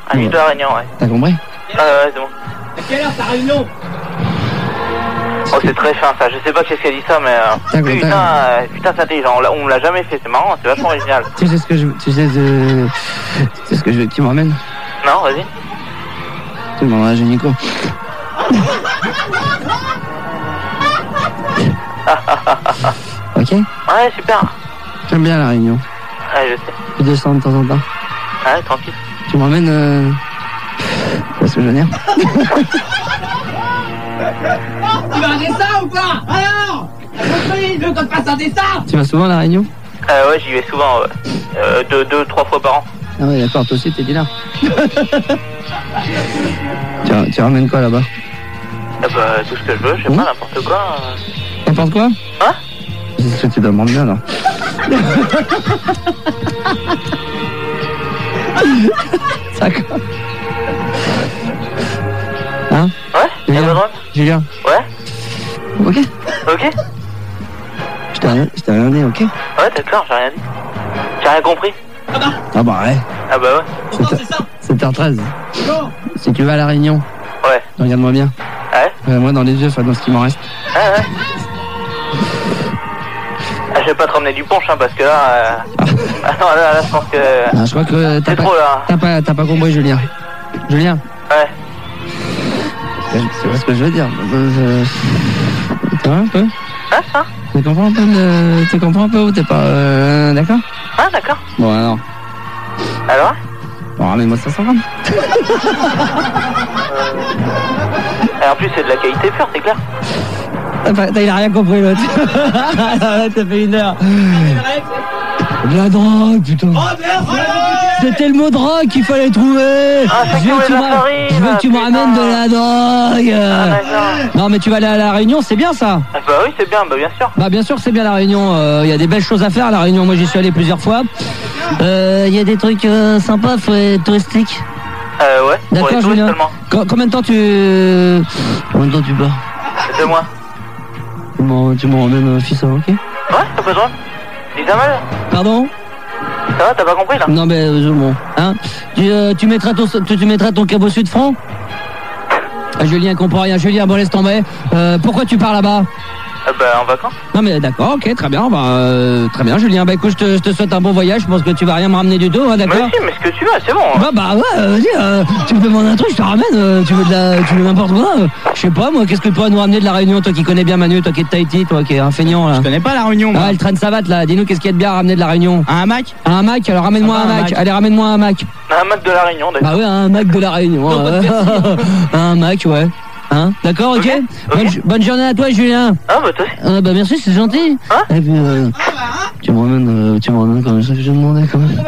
Allez, de la Réunion, ouais. T'as compris? Ouais, c'est bon. À quelle heure ta réunion? Oh, c'est très fin ça, je sais pas qu'est-ce qu'elle dit ça, mais putain, c'est intelligent, on l'a jamais fait, c'est marrant, c'est vachement original. Tu sais ce que je veux que tu m'emmènes? Non, vas-y. Tu demanderas à Génico. Ok? Ouais, super. J'aime bien la Réunion. Ouais, je sais. Je descends de temps en temps. Ouais, tranquille. Tu m'emmènes tu vois ce que je veux dire? Tu vas un dessin ou pas? Alors il veut qu'on te fasse un dessin. Tu vas souvent à la Réunion? Ouais, j'y vais souvent, deux, 3 fois par an. Ah ouais, d'accord, toi aussi t'es dit là. Tu ramènes quoi là-bas? Ah bah, tout ce que je veux, je sais pas, n'importe quoi. N'importe quoi? Hein? C'est ce que tu demandes bien là. D'accord. Hein? Ouais? Y'a pas de drogue? Julien? Ouais? Ok. Ok? Je t'ai rien dit, ok? Ouais, d'accord, j'ai rien dit. J'ai rien compris. Ah bah ouais. Ah bah ouais. Non, c'est ça. 7h13. Non. Si tu vas à la Réunion, Ouais. regarde-moi bien. Ouais? Regarde-moi dans les yeux, enfin dans ce qui m'en reste. Ouais. Ah, je vais pas te ramener du punch, hein, parce que là... non, là, je pense que... Ah, je crois que c'est trop, là. t'as pas compris, Julien. Julien? Ouais. C'est pas ce que je veux dire. Tu vois un peu? Hein? Tu comprends un peu ou t'es pas... d'accord? Ah, d'accord. Bon, alors. Alors? Bon, ramène-moi 500 grammes. Et en plus, c'est de la qualité pure, c'est clair. Il a rien compris, l'autre. T'as fait 1 heure. De la drogue, putain. Oh merde. C'était le mot drogue qu'il fallait trouver. Ah, c'est Je veux que tu me ramènes de la drogue. Ah, d'accord. Non, mais tu vas aller à la Réunion, c'est bien ça. Ah, bah oui, c'est bien, bah bien sûr. Bah bien sûr, c'est bien la Réunion. Il y a des belles choses à faire à la Réunion. Moi, j'y suis allé plusieurs fois. Il y a des trucs sympas, touristiques. Ouais, pour D'accord, les touristes Julien. seulement. Combien de temps tu pars? 2 mois. Tu m'en ramènes un fils, ok? Ouais, t'as pas besoin. Dis ça mal. Pardon? Ça va, t'as pas compris là? Non, mais bon, hein? Tu mettras ton cabot sud franc? Julien comprend rien. Julien, bon, laisse tomber. Pourquoi tu pars là-bas? Bah en vacances. Non mais d'accord, ok, très bien, très bien Julien, bah écoute, je te souhaite un bon voyage, je pense que tu vas rien me ramener du tout, hein, d'accord? Mais si, mais ce que tu veux, c'est bon. Hein. Bah ouais, vas-y, tu me demandes un truc, je te ramène, tu veux n'importe quoi, je sais pas moi, qu'est-ce que tu pourrais nous ramener de la Réunion, toi qui connais bien Manu, toi qui es de Tahiti, toi qui es un feignant là. Je connais pas la Réunion, moi. Ah, le train de savate là, dis-nous qu'est-ce qu'il y a de bien à ramener de la Réunion? Un hamac? Un hamac, alors ramène-moi un hamac, allez ramène-moi un hamac. Un Mac de la Réunion, d'accord. Bah ouais, un hamac de la Réunion, un hamac, ouais. Hein? D'accord, ok, bonne journée à toi Julien. Ah bah toi aussi. Ah bah merci, c'est gentil. Hein? Et puis tu me ramènes comme ça que j'ai demandé quand même.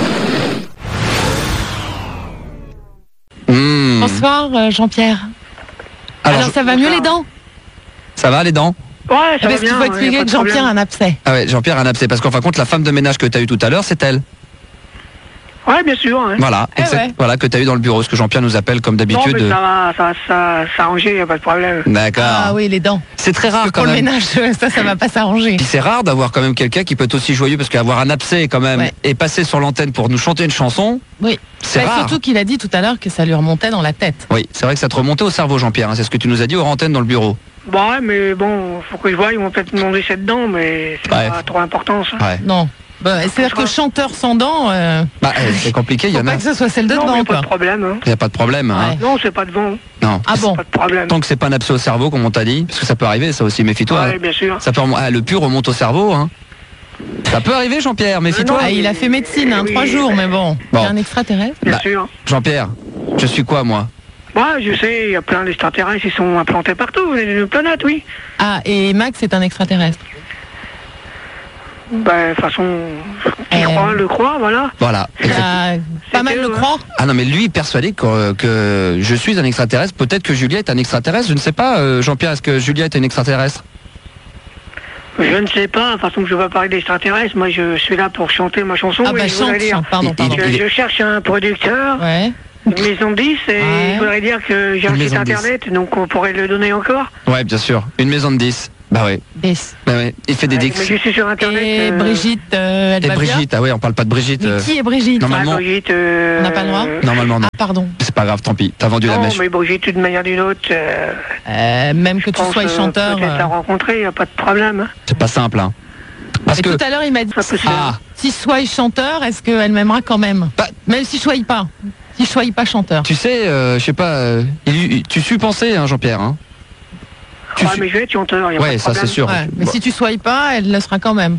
Bonsoir Jean-Pierre. Alors ça va mieux les dents? Ça va les dents? Ouais, ça va bien. Parce qu'il faut expliquer que Jean-Pierre a un abcès. Ah ouais, Jean-Pierre a un abcès, parce qu'en fin de compte, la femme de ménage que tu as eue tout à l'heure, c'est elle. Ouais, bien sûr. Hein. Voilà, voilà, que tu as eu dans le bureau, ce que Jean-Pierre nous appelle comme d'habitude. Non, mais ça va s'arranger, il n'y a pas de problème. D'accord. Ah oui, les dents. C'est très rare quand même. même. Pour le ménage, ça va pas s'arranger. Puis c'est rare d'avoir quand même quelqu'un qui peut être aussi joyeux, parce qu'avoir un abcès quand même, et passer sur l'antenne pour nous chanter une chanson, oui. C'est rare. Surtout qu'il a dit tout à l'heure que ça lui remontait dans la tête. Oui, c'est vrai que ça te remontait au cerveau Jean-Pierre, hein, c'est ce que tu nous as dit hors antenne dans le bureau. Ouais, mais bon, faut que je voie, ils vont peut-être me demander cette dent, mais c'est pas trop important ça. Ouais. Non. Bah, c'est-à-dire que chanteur sans dents... c'est compliqué, il y en a. Pas que ce soit celle de devant, quoi. Pas de problème. Hein. Il n'y a pas de problème. Hein. Non, c'est pas devant. Non. Ah bon? Pas de problème. Tant que c'est pas un abcès au cerveau, comme on t'a dit, parce que ça peut arriver, ça aussi, méfie-toi. Ouais, bien sûr. Ça peut le pus remonte au cerveau, hein. Ça peut arriver, Jean-Pierre, méfie-toi. Il a fait médecine, 3 jours, mais bon. Il est un extraterrestre. Bien sûr. Jean-Pierre, je suis quoi, moi? Ouais, je sais, il y a plein d'extraterrestres, ils sont implantés partout, vous êtes une planète, oui. Ah, et Max est un extraterrestre? Ben, de toute façon, le croit, voilà. Voilà. Pas mal le croire. Ah non, mais lui, persuadé que je suis un extraterrestre. Peut-être que Julia est un extraterrestre. Je ne sais pas, Jean-Pierre, est-ce que Julia est un extraterrestre? Je ne sais pas, de toute façon, je ne vais pas parler d'extraterrestres. Moi, je suis là pour chanter ma chanson. Ah bah chante, pardon. Je cherche un producteur. Ouais. Une maison de 10 et il faudrait dire que j'ai un site internet, donc on pourrait le donner encore. Ouais, bien sûr. Une maison de 10. Bah ouais. Des. Bah ouais. Il fait des Mais dicks. je suis sur Internet. Et Brigitte, elle Et va bien. Brigitte, ah ouais, on parle pas de Brigitte. Mais qui est Brigitte? Normalement. Brigitte, On n'a pas le droit. Normalement non. Ah, pardon. C'est pas grave, tant pis. T'as vendu la non, mèche. mais Brigitte, d'une manière ou d'une autre. Même que tu pense, sois chanteur. Peut-être la rencontrer, y a pas de problème. C'est pas simple, hein. Parce Et que. tout à l'heure, il m'a dit Ça peut se faire. Ah, si je sois chanteur, est-ce qu'elle m'aimera quand même? Bah- Même si je sois pas. Si je sois pas chanteur. tu sais, je sais pas. Tu suis penser, hein, Jean-Pierre. Hein. Tu Ouais, suis- mais je vais être chanteur, y a pas Ouais, de ça problème. c'est sûr. Ouais, mais Bon. si tu sois pas, elle le sera quand même.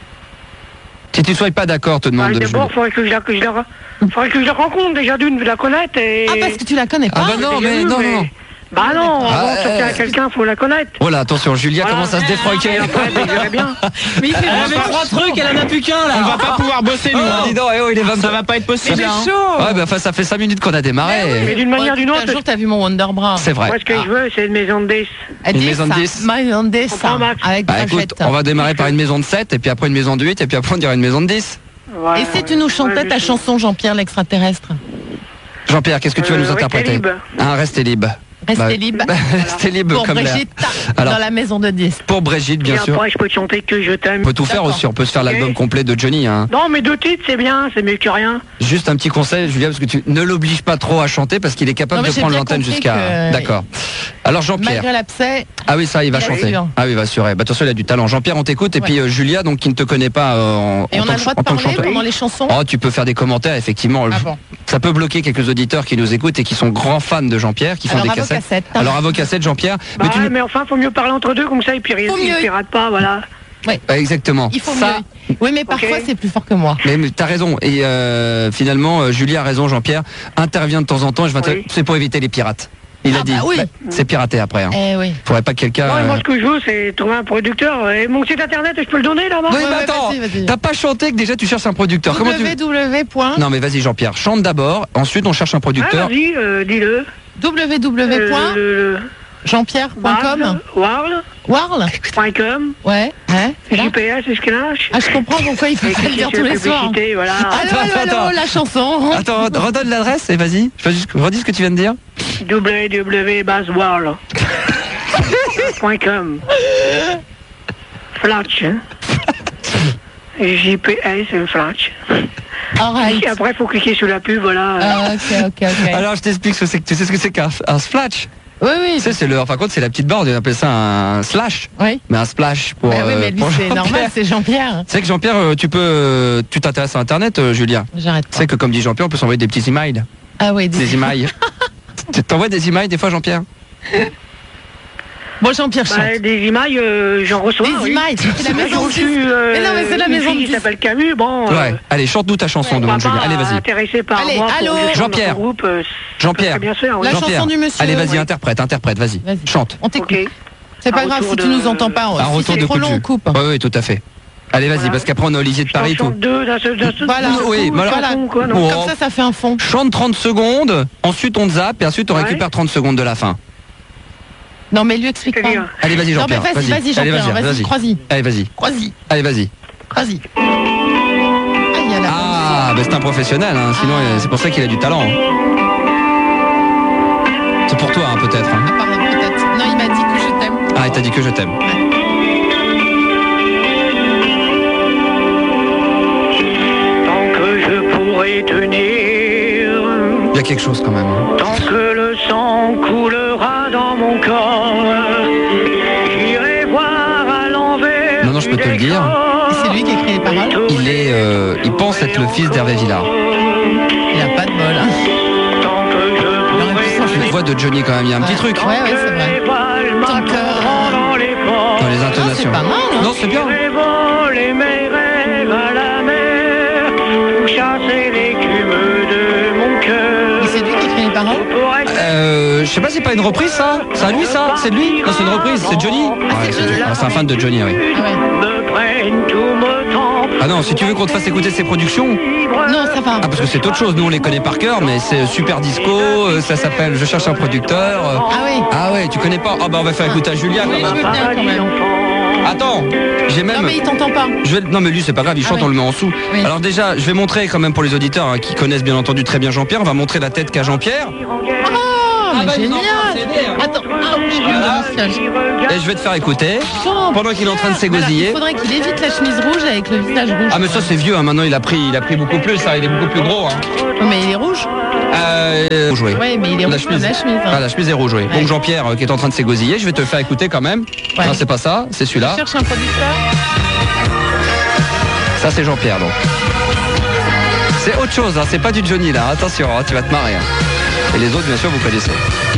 Si tu sois pas d'accord, te demande de D'abord, faudrait que je la rencontre déjà d'une, de la connaître et. Ah, parce que tu la connais pas? Ah bah non, Déjà mais vu, non, non. Bah non, Ah, avant de sortir avec quelqu'un, faut la connaître. Voilà, attention, Julia Voilà. commence à se défroquer. Et après, je verrai bien. Mais il fait Elle avait 3 trucs, elle en a plus qu'un là. On va pas pouvoir bosser, nous. Oh, dis donc, eh oh, il est 22. Ça va pas être possible. hein. Ouais, bah, enfin, ça fait 5 minutes qu'on a démarré. Mais d'une manière ou d'une autre, Un jour, t'as vu mon Wonderbra. C'est vrai. moi, ce que je veux, c'est une maison de 10. Une maison de 10. Maison de 10. On prend Max. Avec Bah écoute, Brigitte. on va démarrer par une maison de 7, et puis après une maison de 8, et puis après on dirait une maison de 10. Ouais, Et si tu nous chantais ouais, ta je- chanson, Jean-Pierre l'extraterrestre? Jean-Pierre, qu'est-ce que tu vas nous restez interpréter? libre. Hein, restez libre. Restez Bah, libre. Restez libre Pour comme l'air. Brigitte, Alors. dans la maison de 10. Pour Brigitte, bien Et sûr. après, je peux te chanter que je t'aime. On peut tout faire D'accord. aussi, on peut se faire Ok. l'album complet de Johnny. Hein. Non, mais 2 titres, c'est bien, c'est mieux que rien. Juste un petit conseil, Julia, parce que tu ne l'obliges pas trop à chanter, parce qu'il est capable Non, mais de j'ai prendre bien l'antenne compris jusqu'à... que- D'accord. Alors Jean-Pierre. Malgré l'abcès, Ah oui, ça, il va Il chanter. assure. Ah oui, il va assurer. Bah, attention, il a du talent. Jean-Pierre, on t'écoute. Et Ouais. puis Julia, donc qui ne te connaît pas et on a le droit de en tant que parler chanteur. pendant les chansons. Oh, tu peux faire des commentaires, effectivement. Ah bon. Ça peut bloquer quelques auditeurs qui nous écoutent et qui sont grands fans de Jean-Pierre, qui font Alors, des à vos cassettes. cassettes. Alors, à vos cassettes, Jean-Pierre. Bah mais tu... ouais, mais enfin, faut mieux parler entre deux, comme ça, et puis Faut ils mieux. piratent pas, voilà. Exactement. Il faut ça, mieux. Oui, mais parfois, Ok. c'est plus fort que moi. Mais t'as raison. Et finalement, Julia a raison, Jean-Pierre. Intervient de temps en temps. Oui. C'est pour éviter les pirates. Il a Ah dit. bah oui. C'est piraté après. Hein. Eh oui. Faudrait pas que quelqu'un. Non, moi, ce que je veux, c'est trouver un producteur. Et mon site internet, je peux le donner, là-bas Oui, Ouais, mais ouais, attends, vas-y. t'as pas chanté que déjà tu cherches un producteur. Comment tu... www. Non mais vas-y Jean-Pierre, chante d'abord, ensuite on cherche un Ah, producteur. vas-y, dis-le. www.jeanpierre.com. Warl. Ouais. Hein, c'est là. GPS, escalage. Ah, je comprends pourquoi il faut Et le dire tous les soirs. publicité, voilà. Allô, allô, Attends. la chanson. Attends, redonne l'adresse et vas-y. Redis ce que tu viens de dire. www.bassworld.com Flash. GPS, Flash. Alright. Et après, il faut cliquer sur la pub, voilà. Ah, ok. Alors je t'explique ce que c'est. Tu sais ce que c'est qu'un splash. Oui, Tu sais, c'est le. Enfin contre c'est la petite barre. On appelle ça un slash. Oui. Mais un splash pour. Bah oui, mais lui, pour c'est Jean-Pierre. normal, c'est Jean-Pierre. C'est que Jean-Pierre, tu t'intéresses à Internet, Julia. J'arrête Tu pas. sais que comme dit Jean-Pierre, on peut s'envoyer des petits emails. Ah oui, Des emails. Tu t'envoies des emails des fois, Jean-Pierre? Bon, Jean-Pierre chante. Bah, des emails, j'en reçois. Des oui. emails, c'est la J'ai maison de reçu, 10. Mais non, mais c'est la une maison de fille 10. qui s'appelle Camus, bon. Ouais. Allez, chante-nous ta chanson, on va demande Julia. pas Allez, vas-y. intéressé par Allez, moi pour allô que je chante dans Jean-Pierre. son groupe, Jean-Pierre. très bien sûr, oui. La Jean-Pierre. chanson du monsieur. Allez, vas-y, Oui. interprète, vas-y. Vas-y. Chante. On t'écoute. Ok. C'est pas Un grave retour si tu de- nous entends pas. Un Si retour c'est de trop long, couture. on coupe. Oui, tout à fait. Allez, vas-y, Voilà. parce qu'après on a Olivier de Je t'en Paris. Tout. chante deux d'un seul Voilà. coup, Oui, mais alors- c'est pas con, quoi, non. Oh. Comme ça fait un fond. Chante 30 secondes, ensuite on te zappe et ensuite on Ouais. récupère 30 secondes de la fin. Non, mais lui explique pas. C'est-à-dire Allez, vas-y, Non, mais Jean-Pierre. vas-y, Allez, Jean-Pierre. Vas-y, vas-y. crois-y. Allez, vas-y. Crois-y. Allez, vas-y. Crois-y. Ah, il y a la Ah, bah c'est un professionnel, hein, sinon Ah. c'est pour ça qu'il a du talent. hein. C'est pour toi, hein, peut-être. hein. Ah, pardon, peut-être. Non, il m'a dit que je t'aime. Ah, il t'a dit que je t'aime. Tant que je pourrai tenir, Il y a quelque chose quand même. hein. tant que le sang coulera dans mon corps, j'irai voir à l'envers. Non, je peux te le dire. C'est lui qui écrit les paroles. Il pense être le fils d'Hervé Villard. Il a pas de bol. Hein. Tant que je aurait pu s'en Une voix de Johnny quand même, il y a un petit truc Ouais, c'est vrai. Tant que- dans les ports, dans les Ah, c'est intonations. pas mal. Hein. Non, c'est bien. j'irai voler mes rêves à la mer, pour chasser l'écume de mon cœur. Mais c'est lui qui écrit les paroles. Je sais pas si c'est pas une reprise ça. C'est à lui ça. C'est de lui. Non, c'est une reprise. C'est Johnny. Ouais, c'est Johnny. Ah, c'est un fan de Johnny, oui. Ah ouais. Me prennent tout me temps. Ah non, si tu veux qu'on te fasse écouter ses productions. Non, ça va. Ah parce que c'est autre chose, nous on les connaît par cœur, mais c'est super disco, ça s'appelle Je cherche un producteur. Ah oui. Ah ouais, tu connais pas. Ah bah on va faire écouter à Julia quand Oui, je même. veux bien quand même. Attends, j'ai même. Non, mais il t'entend pas. Non mais lui c'est pas grave, il chante, oui. on le met en sous. Oui. Alors déjà, je vais montrer quand même pour les auditeurs hein, qui connaissent bien entendu très bien Jean-Pierre, on va montrer la tête qu'a Jean-Pierre. Ah, mais génial. Attends, Et je vais te faire écouter pendant qu'il est en train de s'égosiller. Il faudrait qu'il évite la chemise rouge avec le visage rouge. Ah mais ça c'est vieux, hein. Maintenant il a pris beaucoup plus, hein. Il est beaucoup plus gros. Hein. Mais il est rouge. Rouge, oui. Ouais, mais il est rouge comme la chemise. Ah, la chemise est rouge, oui. Donc Jean-Pierre qui est en train de s'égosiller, je vais te le faire écouter quand même. Ouais. Non, c'est pas ça, c'est celui-là. Je cherche un producteur. Ça c'est Jean-Pierre donc. C'est autre chose, hein. C'est pas du Johnny là, attention, hein, tu vas te marrer. Hein. Et les autres bien sûr vous connaissez.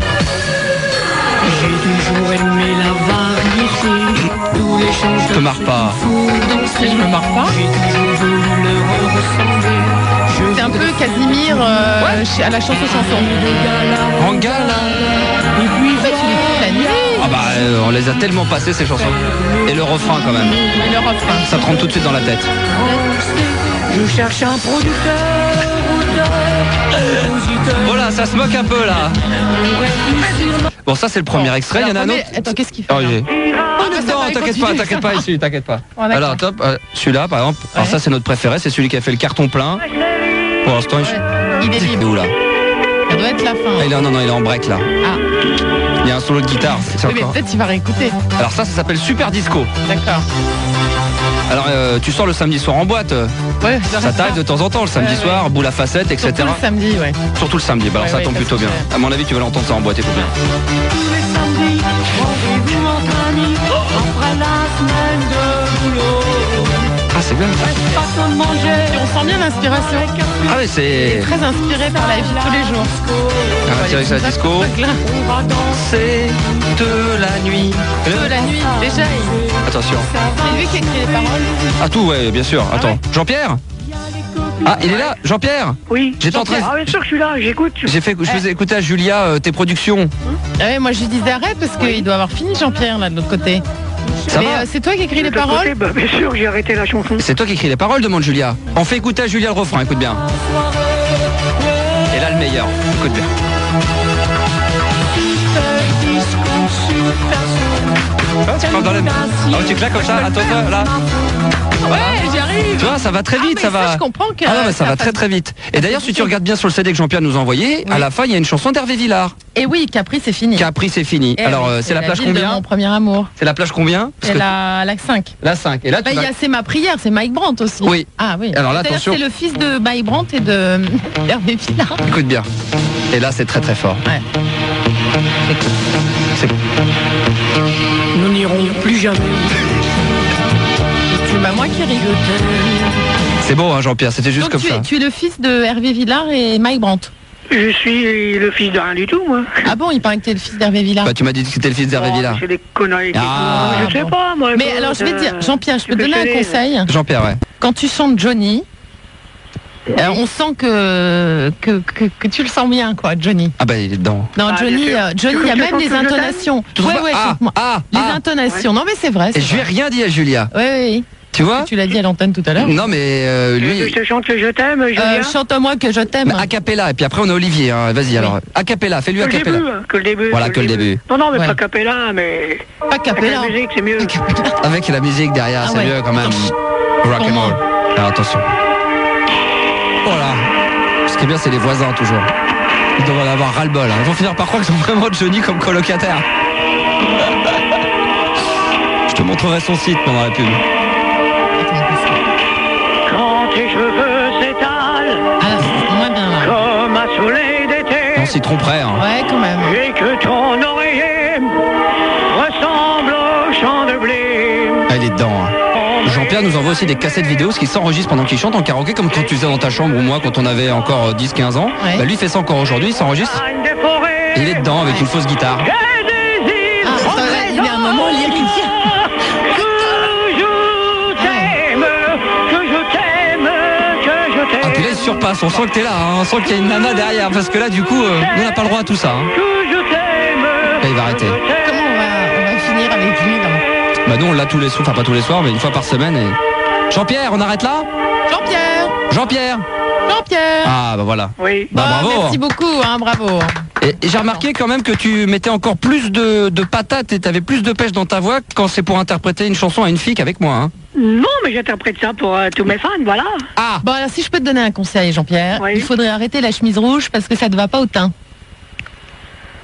J'ai toujours aimé la variété, tous les changements. Je te marre pas. Je me marre pas. J'ai toujours voulu leur ressembler. C'est un peu Casimir à la chanson. En gala. Et puis, tu l'écoutes la nuit. Ah bah on les a tellement passées ces chansons. Et le refrain quand même. Et le refrain. Ça te rentre tout de suite dans la tête. Je cherche un producteur, compositeur. Voilà, ça se moque un peu là. Bon ça c'est le premier extrait, il y en a un autre. Attends, qu'est-ce qu'il fait Oh, là non, t'inquiète pas ici, t'inquiète pas. Oh, d'accord. Alors top, celui-là par exemple, alors ça c'est notre préféré, c'est celui qui a fait le carton plein. Pour l'instant il est il est libre. où là? Ça doit être la fin. Ah, il est en break là. Ah. Il y a un solo de guitare. C'est Oui, mais encore. peut-être il va réécouter. Alors ça s'appelle Super Disco. D'accord. Alors tu sors le samedi soir en boîte. Ouais, Ça t'arrive de temps en temps le samedi soir, boule à facettes, etc. Surtout le samedi, ouais. Surtout le samedi, bah alors ça tombe plutôt bien. À mon avis tu vas l'entendre ça en boîte, écoute bien. Tous les samedis, rendez-vous entre amis, après la semaine de boulot. Ah c'est bien. Pas qu'on manger. Et on sent bien l'inspiration. Ah ouais c'est... Très inspiré par la vie de tous les jours. On va tirer sa disco. On va danser C'est de la nuit. De la nuit, déjà, Attention. c'est lui qui a écrit les paroles. Ah tout ouais bien sûr. Attends. Jean-Pierre. Ah il est là, Jean-Pierre. Oui. J'étais en train. Ah bien sûr que je suis là, j'écoute. Je faisais écouter à Julia tes productions. Ah ouais, moi je lui disais arrête parce qu'il doit avoir fini Jean-Pierre là de l'autre côté. Ça Mais va c'est toi qui écris les De l'autre paroles côté, bah, bien sûr, j'ai arrêté la chanson. C'est toi qui écris les paroles, demande Julia. On fait écouter à Julia le refrain, écoute bien. Et là le meilleur, écoute bien. Ah, tu parles dans les... Ah, tu claques comme ça, attends là. Ouais, j'y arrive. Tu vois, ça va très vite, mais ça va. je comprends que. Ah non, mais ça va très vite. Et d'ailleurs, si tu regardes bien sur le CD que Jean-Pierre nous a envoyé, à la fin, il y a une chanson d'Hervé Villard. Et oui, Capri c'est fini. Capri, c'est fini. Eh Alors, oui, c'est la plage ville de combien Mon premier amour. C'est la plage combien Parce C'est que- la 5. La 5. Et là, tu Bah, il vas- y a C'est ma prière, c'est Mike Brandt aussi. Oui. Ah oui. Alors là, C'est-à-dire attention. que c'est le fils de Mike Brandt et de Hervé Villard. Écoute bien. Et là, c'est très fort. Ouais. C'est... Nous n'irons plus jamais. Tu m'as moi qui ris. C'est beau, hein, Jean-Pierre, c'était juste Donc comme ça. tu es le fils de Hervé Villard et Mike Brandt. Je suis le fils de rien du tout, moi. Ah bon, il paraît que t'es le fils d'Hervé Villard. Bah, tu m'as dit que c'était le fils d'Hervé Oh, Villard. c'est des conneries. Ah. Je sais pas, moi. Mais écoute, alors je vais te dire, Jean-Pierre, je peux te tu donner un connais. conseil. Jean-Pierre, ouais. Quand tu chantes Johnny, on sent que tu le sens bien, quoi, Johnny. Ah bah, il est dedans. Non, Ah, Johnny, bien sûr. Johnny, Tu il y a veux que je même chante les que je t'aime intonations. Tu trouves pas chante-moi. Les intonations. Non, mais c'est vrai. Et je lui ai rien dit à Julia. Oui. Tu vois Tu l'as dit à l'antenne tout à l'heure. Non, mais Tu veux que lui... je te chante que je t'aime, Julia. Chante-moi que je t'aime. A cappella, et puis après on a Olivier, hein. Vas-y alors. A cappella, fais-lui Que a le cappella. début, que le début. Voilà, que le début. Non, non, mais Ouais. pas capella, mais... Pas Avec capella. la musique, c'est mieux. Avec la musique derrière, Ah c'est ouais. mieux quand même. Rock and roll. Alors attention. Voilà. Ce qui est bien, c'est les voisins toujours. Ils doivent en avoir ras-le-bol. Hein. Ils vont finir par croire qu'ils sont vraiment Johnny comme colocataire. Je te montrerai son site pendant la pub. Quand tes cheveux s'étalent Ah, c'est moins bien là. comme un soleil d'été, On s'y tromperait. Hein. Ouais, quand même. et que ton oreiller ressemble au champ de blé. Ah, il est dedans. Hein. Jean-Pierre nous envoie aussi des cassettes vidéo, ce qui s'enregistre pendant qu'il chante en karaoké, comme quand tu faisais dans ta chambre ou moi quand on avait encore 10-15 ans. Ouais. Bah, lui il fait ça encore aujourd'hui, il s'enregistre. Des forêts, Et il est dedans avec une fausse guitare. et des îles. Ah, attends, là, il y a un moment lyrique. Ah puis là il surpasse, on sent que t'es là, hein. On sent qu'il y a une nana derrière, parce que là du coup, nous on n'a pas le droit à tout ça. Hein. Là, il va arrêter. Comment on va finir avec lui là? Bah nous on l'a tous les soirs, enfin pas tous les soirs, mais une fois par semaine. Et... Jean-Pierre, on arrête là? Jean-Pierre. Jean-Pierre. Ah bah voilà. Oui. Bah Ah, bravo. merci beaucoup, hein, bravo. Et j'ai remarqué quand même que tu mettais encore plus de patates et t'avais plus de pêche dans ta voix quand c'est pour interpréter une chanson à une fille qu'avec moi. Hein. Non, mais j'interprète ça pour tous mes fans, voilà. Ah. Bon, alors si je peux te donner un conseil, Jean-Pierre, Oui. il faudrait arrêter la chemise rouge parce que ça ne va pas au teint.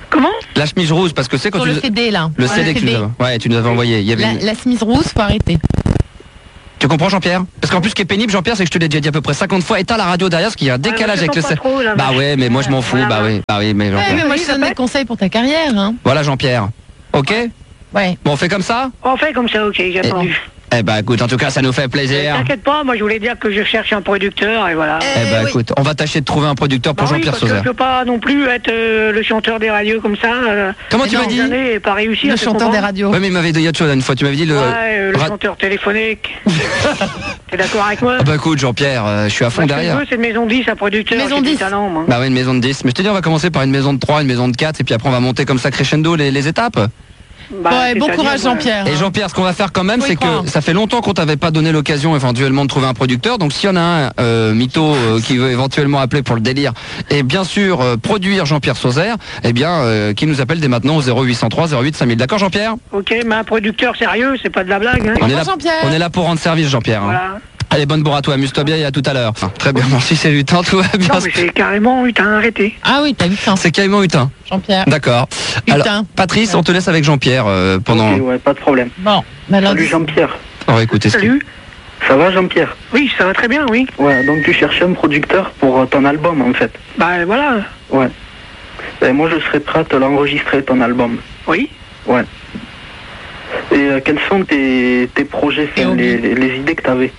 Comment? La chemise rouge, parce que c'est quand Sur tu... le CD, là. Le CD que tu nous avais... Ouais, tu nous avais envoyé. Il y avait La chemise rouge, faut arrêter. Tu comprends, Jean-Pierre? Parce qu'en plus, ce qui est pénible, Jean-Pierre, c'est que je te l'ai déjà dit à peu près 50 fois, éteins la radio derrière, parce qu'il y a un décalage avec le CD. Bah ouais, mais moi je m'en fous. Bah oui, mais Jean-Pierre. Mais moi je te donne des conseils pour ta carrière. Hein. Voilà, Jean-Pierre. Ok? Ouais. Bon, on fait comme ça? On fait comme ça, ok, j'ai entendu. Eh bah écoute, en tout cas, ça nous fait plaisir. T'inquiète pas, moi je voulais dire que je cherche un producteur et voilà. Eh bah écoute, on va tâcher de trouver un producteur pour Jean-Pierre Sauzère. Je peux pas non plus être le chanteur des radios comme ça. Comment tu m'as dit? Et pas réussir. Le chanteur des radios. Ouais, mais il m'avait dit autre chose une fois. Tu m'avais dit le. Ouais, le chanteur téléphonique. T'es d'accord avec moi? Bah écoute, Jean-Pierre, je suis à fond derrière. C'est une maison 10, un producteur. Maison 10. Talent, moi. Bah ouais, une maison de 10. Mais je te dis, on va commencer par une maison de 3, une maison de 4, et puis après on va monter comme ça crescendo les étapes. Ouais, bon courage Jean-Pierre. Et Jean-Pierre, ce qu'on va faire quand même, c'est croire. que ça fait longtemps qu'on t'avait pas donné l'occasion éventuellement de trouver un producteur. Donc s'il y en a un mytho qui veut éventuellement appeler pour le délire, et bien sûr produire Jean-Pierre Sauzère, eh bien qui nous appelle dès maintenant au 0803 08 5000. D'accord, Jean-Pierre? Ok, mais un producteur sérieux, c'est pas de la blague. Hein. On est là pour rendre service, Jean-Pierre. Voilà. Hein. Allez, bonne bourre à toi, amuse-toi bien et à tout à l'heure. Très bien, merci, c'est Hutin, tout va bien. Non, mais c'est carrément Hutin, arrêté. Ah oui, t'as Hutin. C'est carrément Hutin. Jean-Pierre. D'accord. Alors, Patrice, on te laisse avec Jean-Pierre pendant... Ok, ouais, pas de problème. Bon, salut Jean-Pierre. On va écouter Salut. Ça va Jean-Pierre? Oui, ça va très bien, oui. Ouais, donc tu cherchais un producteur pour ton album en fait. Bah voilà. Ouais. Et moi je serais prêt à te l'enregistrer ton album. Oui. Ouais. Et quels sont tes projets, les idées que t'avais?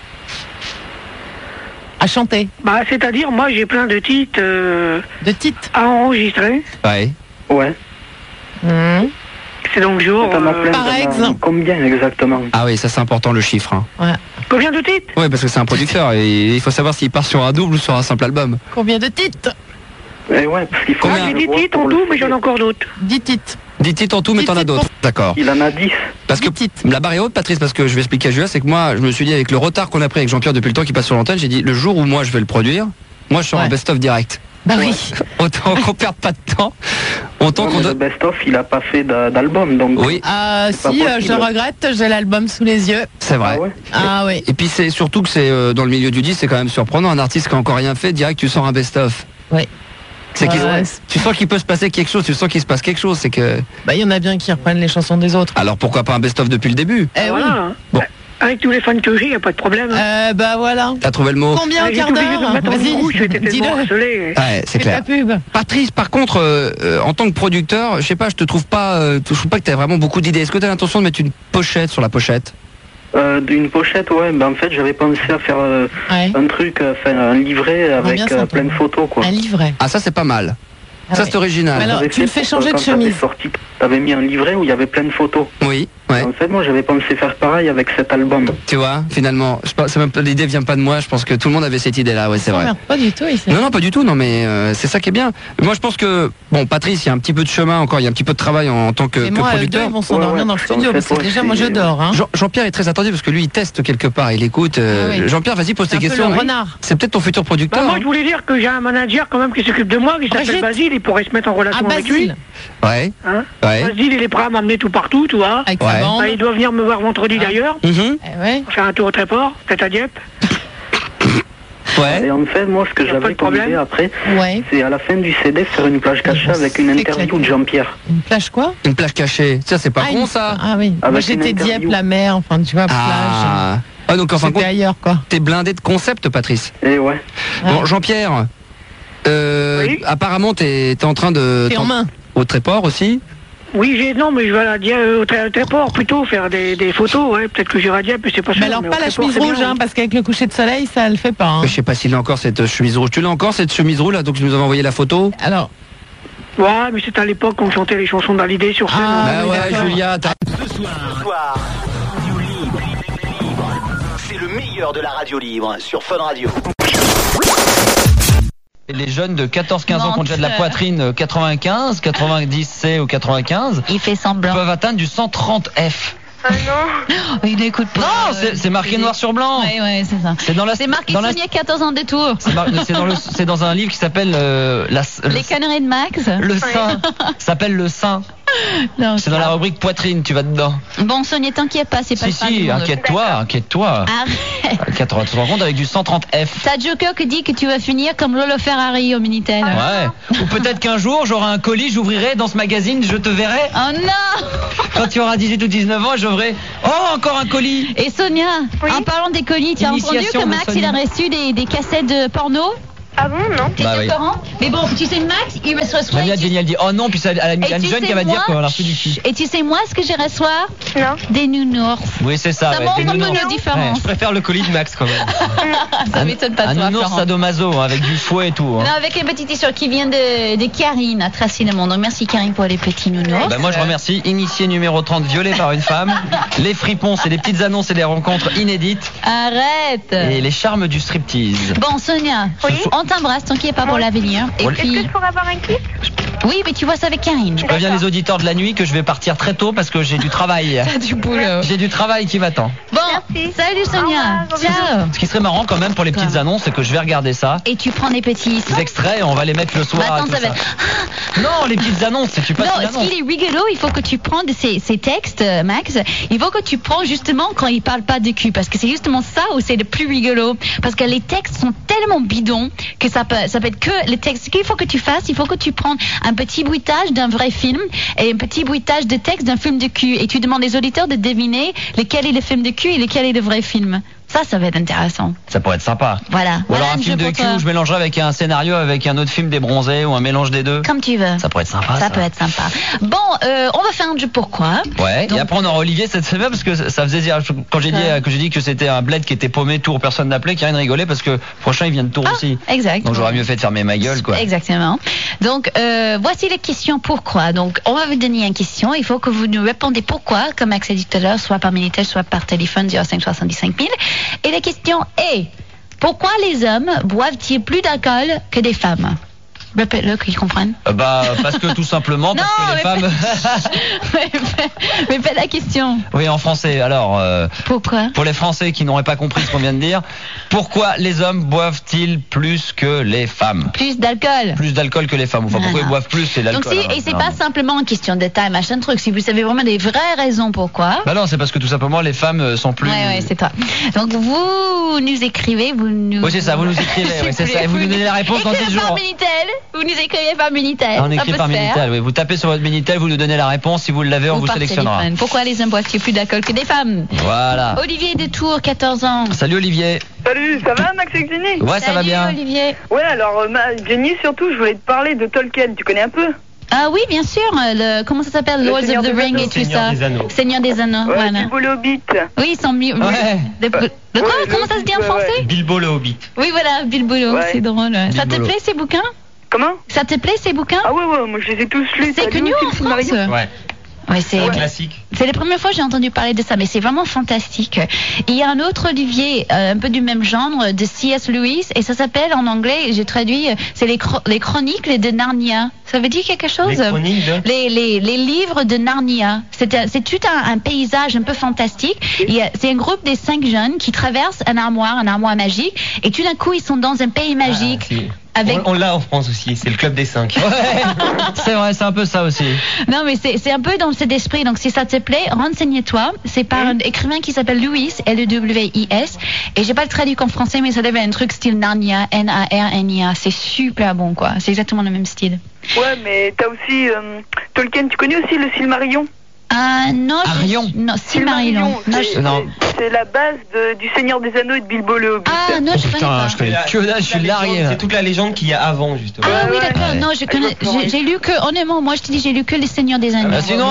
À chanter. Bah c'est-à-dire moi j'ai plein de titres. De titres à enregistrer. Ouais. Ouais. C'est donc jour. Par exemple. Combien exactement? Ah oui, ça c'est important le chiffre. Hein. Ouais. Combien de titres? Ouais, parce que c'est un producteur et il faut savoir s'il part sur un double ou sur un simple album. Combien de titres? Ouais, parce qu'il faut. J'ai 10 titres en tout, mais j'en ai encore d'autres. 10 titres. 10 titres en tout, mais t'en as d'autres. D'accord. Il en a 10. Parce que la barre est haute, Patrice, parce que je vais expliquer à Julia, c'est que moi, je me suis dit, avec le retard qu'on a pris avec Jean-Pierre depuis le temps qu'il passe sur l'antenne, j'ai dit, le jour où moi je vais le produire, moi je sors un best-of direct. Bah oui. Autant qu'on perde pas de temps. Autant qu'on. Le best-of, il a pas fait d'album, donc. Oui. Si, je regrette, j'ai l'album sous les yeux. C'est vrai. Ah oui. Et puis c'est surtout que c'est dans le milieu du disque, c'est quand même surprenant. Un artiste qui a encore rien fait, direct, tu sors un best-of. Oui. C'est tu sens qu'il peut se passer quelque chose, tu sens qu'il se passe quelque chose, c'est que... Bah il y en a bien qui reprennent les chansons des autres. Alors pourquoi pas un best-of depuis le début? Voilà. Bon. Avec tous les fans que j'ai, y a pas de problème. Bah voilà. T'as trouvé le mot? Combien au quart d'heure? Vas-y, dis-le. Ouais, c'est clair. Pub. Patrice, par contre, en tant que producteur, je sais pas, je trouve pas que t'as vraiment beaucoup d'idées. Est-ce que t'as l'intention de mettre une pochette sur la pochette? D'une pochette, ouais, ben en fait j'avais pensé à faire un truc, un livret avec plein de photos quoi. Un livret. Ah ça c'est pas mal. Ça c'est original. Alors tu le fais changer de chemise. T'avais mis un livret où il y avait plein de photos. Oui, ouais. En fait moi j'avais pensé faire pareil avec cet album. Tu vois, finalement, l'idée vient pas de moi, je pense que tout le monde avait cette idée-là, ouais c'est vrai. Pas du tout ici. Non, pas du tout, non mais c'est ça qui est bien. Moi je pense que, bon Patrice, il y a un petit peu de chemin encore, il y a un petit peu de travail en tant que producteur. Ils vont s'endormir dans le studio, parce que déjà moi je dors. Hein. Jean-Pierre est très attendu parce que lui il teste quelque part, il écoute. Jean-Pierre, vas-y, pose tes questions. C'est peut-être ton futur producteur. Moi je voulais dire que j'ai un manager quand même qui s'occupe de moi, qui s'appelle Basile, il pourrait se mettre en relation avec lui. Ouais. Hein Basile, il est prêt à m'amener tout partout, tu vois. Avec sa bande. Il doit venir me voir vendredi d'ailleurs. Faire un tour au Tréport, peut-être à Dieppe. Ouais. Et en fait, moi, ce que j'avais comme idée après, c'est à la fin du CD faire une plage cachée avec une interview de Jean-Pierre. Une plage quoi? Une plage cachée. Ça, c'est pas con ça. Ah oui. Moi j'étais Dieppe, la mer, enfin tu vois, plage. Ah donc enfin ailleurs quoi. T'es blindé de concept, Patrice. Et ouais. Bon, Jean-Pierre. Apparemment, t'es en train de. T'es en main. Au Tréport aussi. Oui, non, mais je vais à Dieppe, au Tréport plutôt faire des photos, ouais. Peut-être que j'irai à Dieppe, mais c'est pas sûr. Mais alors pas la chemise rouge, hein, parce qu'avec le coucher de soleil, ça le fait pas. Hein. Je sais pas s'il a encore cette chemise rouge. Tu l'as encore cette chemise rouge là, donc tu nous avais envoyé la photo. Alors. Ouais, mais c'était à l'époque qu'on chantait les chansons d'Hallyday sur scène. Bah ouais, Julia. Ce soir, Radio Libre. C'est le meilleur de la radio libre sur Fun Radio. Les jeunes de 14-15 ans qui ont déjà de la poitrine 95, 90C ou 95, il fait semblant, peuvent atteindre du 130F. Ah non. Il n'écoute pas. Non, c'est marqué noir sur blanc. Ouais, c'est ça. C'est marqué Sonia 14 ans détour. C'est dans un livre qui s'appelle Les conneries de Max. Le sein. S'appelle Le sein. Non, c'est dans la rubrique poitrine, tu vas dedans. Bon, Sonia, t'inquiète pas, c'est pas Si, si, inquiète-toi. Arrête. 80, tu te rends compte avec du 130F. T'as Joker qui dit que tu vas finir comme Lolo Ferrari au Minitel. Ouais. Ou peut-être qu'un jour, j'aurai un colis, j'ouvrirai dans ce magazine, je te verrai. Oh non. Quand tu auras 18 ou 19 ans, j'ouvrirai. Oh, encore un colis. Et Sonia, en parlant des colis, tu as entendu que Max, il a reçu des cassettes de porno? Ah bon, non? T'es au courant? Mais bon, tu sais, Max, il reçoit. J'aime bien Jenny, elle dit oh non, puis ça, elle a une jeune qui va dire qu'on a reçu du chi. Et tu sais, moi, ce que je reçois? Non. Des nounours. Oui, c'est ça. Ça montre un peu nos différences. Je préfère le colis de Max quand même. Ça m'étonne pas. Un nounours sadomaso avec du fouet et tout. Non, avec un petit t-shirt qui vient de Karine à Tracy-le-Monde. Donc merci Karine pour les petits nounours. Moi, je remercie. Initié numéro 30, violé par une femme. Les fripons, c'est des petites annonces et des rencontres inédites. Arrête. Et les charmes du striptease. Bon, Sonia, on t'embrasse, t'inquiète pas pour l'avenir. Et puis... Est-ce que je pourrais avoir un kiss? Oui, mais tu vois ça avec Karine. Je préviens les auditeurs de la nuit que je vais partir très tôt parce que j'ai du travail. T'as du boulot. J'ai du travail qui m'attend. Bon, salut Sonia. Ciao. Ce qui serait marrant quand même pour les petites annonces, c'est que je vais regarder ça. Et tu prends des petits extraits, on va les mettre le soir. Attends, tout ça va... Non, les petites annonces, tu passes une annonce. Non, ce qui est rigolo, il faut que tu prennes ces textes, Max. Il faut que tu prends justement quand ils parlent pas de cul, parce que c'est justement ça où c'est le plus rigolo. Parce que les textes sont tellement bidons que ça peut être que les textes. Ce qu'il faut que tu fasses, il faut que tu prennes un petit bruitage d'un vrai film et un petit bruitage de texte d'un film de cul. Et tu demandes aux auditeurs de deviner lequel est le film de cul et lequel est le vrai film. Ça va être intéressant. Ça pourrait être sympa. Voilà. Ou alors un film de cul où je mélangerais avec un scénario avec un autre film des bronzés ou un mélange des deux. Comme tu veux. Ça pourrait être sympa. Ça peut être sympa. Bon, on va faire un jeu pourquoi. Ouais. Donc... Et après on aura Olivier cette semaine parce que ça faisait dire quand j'ai dit que c'était un bled qui était paumé Tours, personne n'appelait, qui a rien rigolé parce que prochain il vient de Tours aussi. Exact. Donc j'aurais mieux fait de fermer ma gueule quoi. Exactement. Donc voici les questions pourquoi. Donc on va vous donner une question. Il faut que vous nous répondez pourquoi, comme Max a dit tout à l'heure, soit par Minitel, soit par téléphone 05 75 000. Et la question est, pourquoi les hommes boivent-ils plus d'alcool que des femmes? Répète-le, qu'ils comprennent. Parce que tout simplement, parce que les femmes... Mais fais la question. Oui, en français. Alors, pourquoi? Pour les Français qui n'auraient pas compris ce qu'on vient de dire, pourquoi les hommes boivent-ils plus que les femmes? Plus d'alcool. Plus d'alcool que les femmes. Enfin, pourquoi ils boivent plus, c'est l'alcool. Donc, et c'est pas simplement une question de taille, machin truc. Si vous savez vraiment des vraies raisons pourquoi. Non, c'est parce que tout simplement les femmes sont plus... Ouais, c'est toi. Donc, vous nous écrivez, vous nous... Oui, c'est ça, vous nous écrivez, c'est ça. Et vous nous donnez la réponse dans 10 jours. Vous nous écrivez par Minitel. On écrit par Minitel, oui. Vous tapez sur votre Minitel, vous nous donnez la réponse. Si vous l'avez, on vous sélectionnera. Téléphone. Pourquoi les hommes boivent-ils plus d'alcool que des femmes? Voilà. Olivier de Tours, 14 ans. Salut Olivier. Salut, ça va Max et Jenny? Ouais, ça va bien. Salut Olivier. Ouais, alors Jenny, surtout, je voulais te parler de Tolkien. Tu connais un peu? Ah oui, bien sûr. Comment ça s'appelle? Lords of the Ring et tout ça. Seigneur des Anneaux. Ouais, Bilbo le Hobbit. Oui, ils sont mieux. Ouais. De quoi? Comment ça se dit en français? Bilbo le Hobbit. Oui, voilà, Bilbo. C'est drôle. Ça te plaît ces bouquins? Comment? Ça te plaît ces bouquins? Ah ouais, moi je les ai tous lus. C'est connu en France? Ouais. Ouais, c'est classique. C'est la première fois que j'ai entendu parler de ça, mais c'est vraiment fantastique. Il y a un autre Olivier, un peu du même genre, de C.S. Lewis, et ça s'appelle en anglais, j'ai traduit, c'est les chroniques de Narnia. Ça veut dire quelque chose? Les chroniques de... les livres de Narnia. C'est tout un paysage un peu fantastique. C'est un groupe des 5 jeunes qui traversent un armoire magique, et tout d'un coup ils sont dans un pays magique. On l'a en France aussi, c'est le club des 5. Ouais, c'est vrai, c'est un peu ça aussi. Non, mais c'est un peu dans cet esprit. Donc, si ça te plaît, renseigne-toi. C'est par un écrivain qui s'appelle Lewis, L-E-W-I-S. Et j'ai pas le traduit en français, mais ça devait être un truc style Narnia, N-A-R-N-I-A. C'est super bon, quoi. C'est exactement le même style. Ouais, mais t'as aussi Tolkien. Tu connais aussi le Silmarillion? Non, Silmarillion. Non, c'est la base du Seigneur des Anneaux et de Bilbo le Hobbit. Ah non, je connais pas. Je connais que dalle, je suis largué. C'est toute la légende qu'il y a avant, justement. Ah oui, d'accord. Non, je connais. J'ai lu que, honnêtement, moi je te dis, j'ai lu que les Seigneurs des Anneaux. Sinon,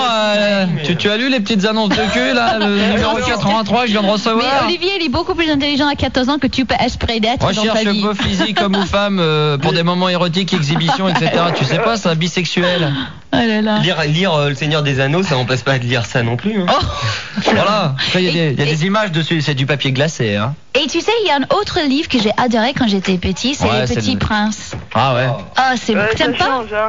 tu as lu les petites annonces de cul, là, le numéro 83 que je viens de recevoir? Mais Olivier, il est beaucoup plus intelligent à 14 ans que tu peux espérer d'être dans ta vie. Recherche peu physique, homme ou femme, pour des moments érotiques, exhibitions, etc. Tu sais pas, c'est un bisexuel. Oh là là. Lire Le Seigneur des Anneaux, ça n'empêche pas de lire ça non plus. Hein. Voilà. Après, il y a des images dessus, c'est du papier glacé. Hein. Et tu sais, il y a un autre livre que j'ai adoré quand j'étais petit, c'est Le Petit Prince. Ah ouais. Ah, c'est bon. T'aimes pas? Change, hein.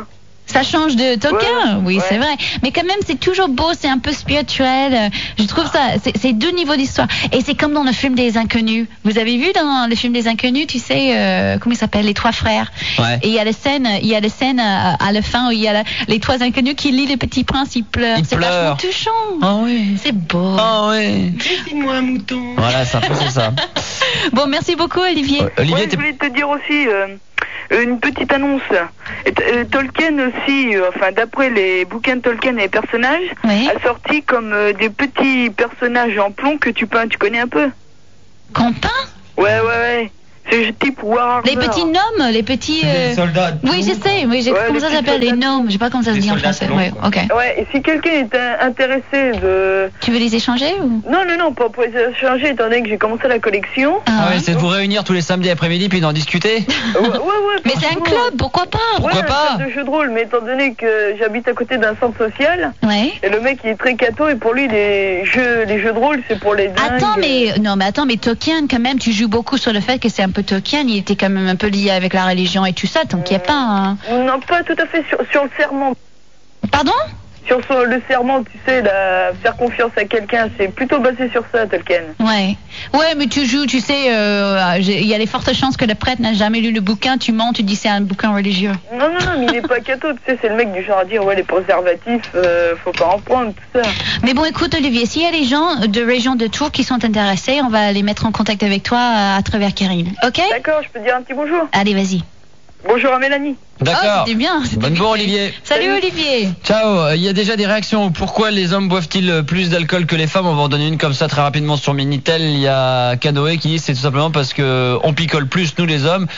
Ça change de Tolkien, Ouais, oui, ouais. c'est vrai. Mais quand même, c'est toujours beau, c'est un peu spirituel. Je trouve ça, c'est deux niveaux d'histoire. Et c'est comme dans le film des Inconnus. Vous avez vu dans le film des Inconnus, tu sais, comment il s'appelle, les trois frères. Ouais. Et il y a des scènes à la fin où il y a les trois inconnus qui lisent Le Petit Prince, ils pleurent. C'est vachement touchant. Ah oui. C'est beau. Ah oui. Dessine-moi un mouton. Voilà, c'est un peu ça. Bon, merci beaucoup, Olivier. Olivier, Ouais, je voulais te dire aussi une petite annonce. Tolkien aussi, enfin d'après les bouquins de Tolkien et les personnages, a sorti comme des petits personnages en plomb que tu connais un peu. Qu'on peint ? Ouais. C'est type Warhammer. Les petits gnomes, les petits. Des soldats. Oui, je sais. Oui, comment ça s'appelle, les gnomes. Je sais pas comment ça se dit en français. Ouais, ok. Ouais, et si quelqu'un est intéressé de. Tu veux les échanger ou? Non, pas pour les échanger, étant donné que j'ai commencé la collection. Ah ouais, c'est de vous réunir tous les samedis après-midi puis d'en discuter. Ouais. Mais c'est un club, pourquoi pas? Pourquoi pas? Un club de jeux de rôle, mais étant donné que j'habite à côté d'un centre social. Ouais. Et le mec il est très cato et pour lui les jeux de rôle c'est pour les dingues. Attends, mais Tolkien quand même, tu joues beaucoup sur le fait que c'est un peu Tolkien, il était quand même un peu lié avec la religion et tout ça, t'inquiète pas. Hein. Non, pas tout à fait sur le serment. Pardon? Sur le serment, tu sais, faire confiance à quelqu'un, c'est plutôt basé sur ça, Tolkien. Ouais, mais tu joues, tu sais, il y a les fortes chances que le prêtre n'a jamais lu le bouquin, tu mens, tu dis c'est un bouquin religieux. Non, mais il est pas catho, tu sais, c'est le mec du genre à dire, ouais, les préservatifs, faut pas en prendre, tout ça. Mais bon, écoute, Olivier, s'il y a des gens de région de Tours qui sont intéressés, on va les mettre en contact avec toi à travers Karine, ok? D'accord, je peux te dire un petit bonjour? Allez, vas-y. Bonjour à Mélanie. D'accord. Oh, c'était bien. Bonne bourre, Olivier. Salut, Olivier. Ciao. Il y a déjà des réactions. Pourquoi les hommes boivent-ils plus d'alcool que les femmes? On va en donner une comme ça très rapidement sur Minitel. Il y a Canoë qui dit c'est tout simplement parce que on picole plus nous les hommes.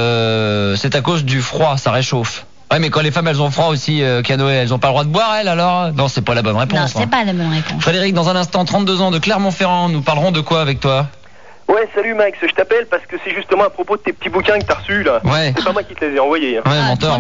C'est à cause du froid, ça réchauffe. Ouais, mais quand les femmes elles ont froid aussi, Canoë, elles ont pas le droit de boire elles alors? Non, c'est pas la bonne réponse. Non, c'est pas la bonne réponse. Frédéric, dans un instant, 32 ans de Clermont-Ferrand, nous parlerons de quoi avec toi? Ouais, salut Max, je t'appelle parce que c'est justement à propos de tes petits bouquins que t'as reçus là. Ouais. C'est pas moi qui te les ai envoyés. Hein. Ouais, menteur.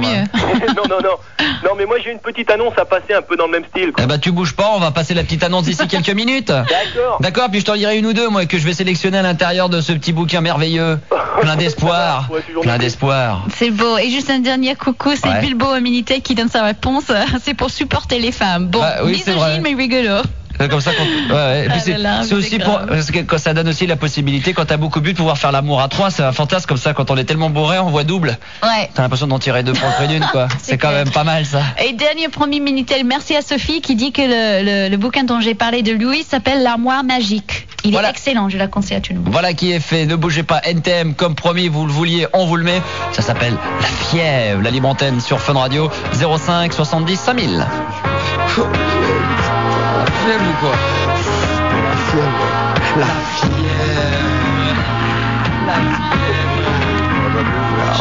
Non, mais moi j'ai une petite annonce à passer un peu dans le même style. Quoi. Eh bah tu bouges pas, on va passer la petite annonce d'ici quelques minutes. D'accord, puis je t'en lirai une ou deux moi que je vais sélectionner à l'intérieur de ce petit bouquin merveilleux. Plein d'espoir. Plein d'espoir. C'est beau. Et juste un dernier coucou, c'est Ouais. Bilbo à Minitel qui donne sa réponse. C'est pour supporter les femmes. Bon, Bah, oui, c'est vrai. misogyne mais rigolo. Comme ça, Et puis c'est aussi pour, parce que quand ça donne aussi la possibilité, quand t'as beaucoup bu, de pouvoir faire l'amour à trois. C'est un fantasme comme ça. Quand on est tellement bourré, on voit double. Ouais. T'as l'impression d'en tirer deux pour le prix d'une, quoi. C'est quand même pas mal, ça. Et dernier premier Minitel, merci à Sophie qui dit que le bouquin dont j'ai parlé de Louis s'appelle L'armoire magique. Il est excellent, je la conseille à tout le monde. Voilà qui est fait. Ne bougez pas. NTM, comme promis, vous le vouliez, on vous le met. Ça s'appelle La Fièvre, la libre antenne sur Fun Radio 05 70 5000. La fièvre ou quoi? La fièvre. La fièvre. La fièvre.